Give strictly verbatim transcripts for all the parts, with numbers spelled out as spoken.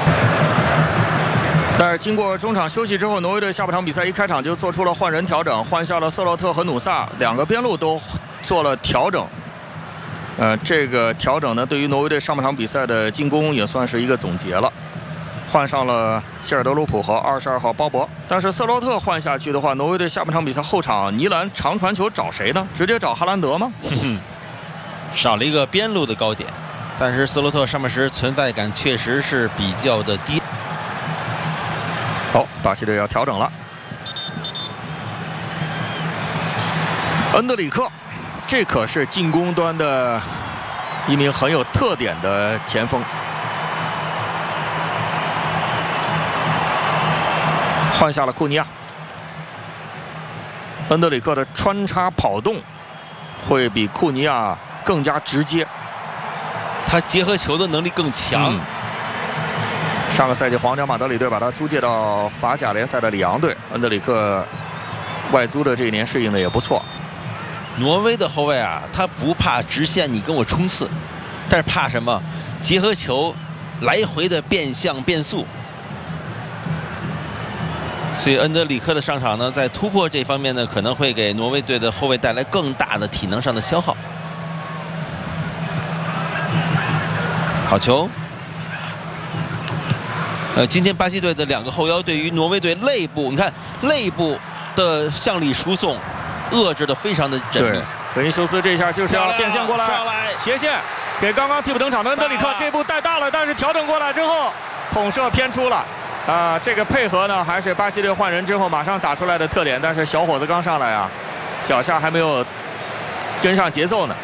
在经过中场休息之后，挪威队下半场比赛一开场就做出了换人调整，换下了瑟洛特和努萨两个边路都做了调整。呃，这个调整呢，对于挪威队上半场比赛的进攻也算是一个总结了。换上了希尔德鲁普和二十二号鲍勃，但是瑟洛特换下去的话，挪威队下半场比赛后场尼兰长传球找谁呢？直接找哈兰德吗？ 哼哼，少了一个边路的高点，但是瑟洛特上半时存在感确实是比较的低。 好，巴西队要调整了。恩德里克，这可是进攻端的一名很有特点的前锋。换下了库尼亚。恩德里克的穿插跑动会比库尼亚更加直接， 他结合球的能力更强。嗯、 上个赛季皇家马德里队把他租借到法甲联赛的里昂队，恩德里克外租的这一年适应的也不错。 挪威的后卫啊，他不怕直线你跟我冲刺，但是怕什么？结合球来回的变向变速。所以恩德里克的上场呢，在突破这方面呢，可能会给挪威队的后卫带来更大的体能上的消耗。好球！呃，今天巴西队的两个后腰对于挪威队肋部，你看肋部的向里输送，遏制的非常的缜密。 维尼修斯这下就是要变线过来， 上来斜线给刚刚替补登场的恩德里克，这步带大了，但是调整过来之后，捅射偏出了。啊、呃，这个配合呢，还是巴西队换人之后马上打出来的特点。但是小伙子刚上来啊，脚下还没有跟上节奏呢。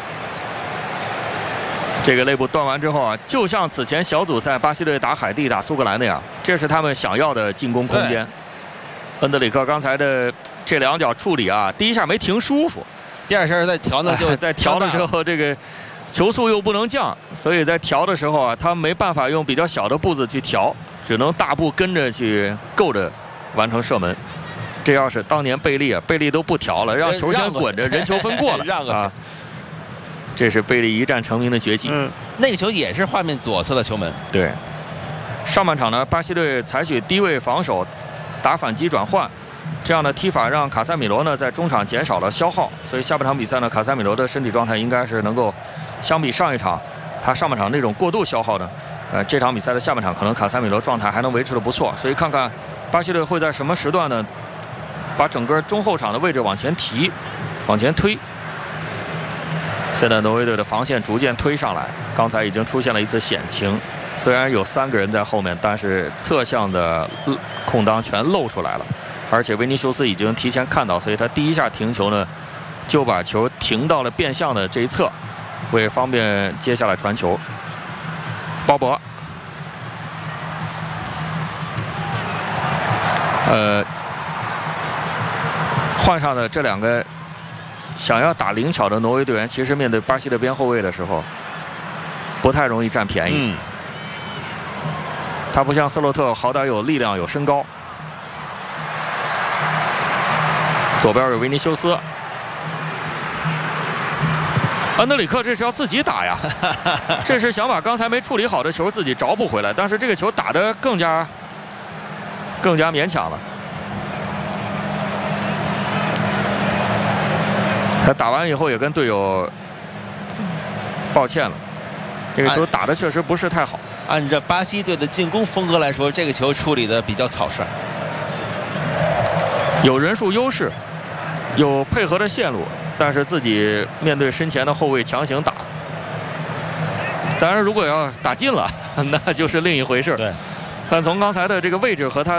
这个肋部断完之后啊，就像此前小组赛巴西队打海地、打苏格兰那样，这是他们想要的进攻空间。恩德里克刚才的这两脚处理啊，第一下没停舒服， 第二下在调呢，就在调的时候这个球速又不能降，所以在调的时候啊，他没办法用比较小的步子去调。只能大步跟着去够着完成射门。这要是当年贝利啊，贝利都不调了，让球先滚着，人球分过了， 让个啊。这是贝利一战成名的绝技。 嗯，那个球也是画面左侧的球门。 对。上半场呢，巴西队采取低位防守，打反击转换，这样的踢法让卡塞米罗呢在中场减少了消耗，所以下半场比赛呢，卡塞米罗的身体状态应该是能够相比上一场他上半场那种过度消耗的。呃，这场比赛的下半场可能卡塞米罗状态还能维持得不错，所以看看巴西队会在什么时段呢，把整个中后场的位置往前提，往前推。现在挪威队的防线逐渐推上来，刚才已经出现了一次险情，虽然有三个人在后面，但是侧向的空当全露出来了，而且维尼修斯已经提前看到，所以他第一下停球呢，就把球停到了变向的这一侧，为方便接下来传球。鲍勃，呃，换上的这两个想要打灵巧的挪威队员，其实面对巴西的边后卫的时候，不太容易占便宜。嗯，他不像瑟洛特，好歹有力量、有身高。左边有维尼修斯。恩德里克这是要自己打呀，这是想把刚才没处理好的球自己找补回来，但是这个球打得更加更加勉强了。他打完以后也跟队友抱歉了，这个球打得确实不是太好。 按照巴西队的进攻风格来说，这个球处理得比较草率， 有人数优势，有配合的线路。但是自己面对身前的后卫强行打，当然如果要打进了，那就是另一回事。 对， 但从刚才的这个位置和他